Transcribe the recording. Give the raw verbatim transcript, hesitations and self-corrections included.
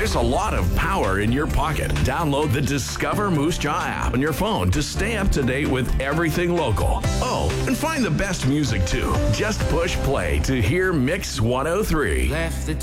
There's a lot of power in your pocket. Download the Discover Moose Jaw app on your phone to stay up to date with everything local. Oh, and find the best music too. Just push play to hear Mix one oh three. Left the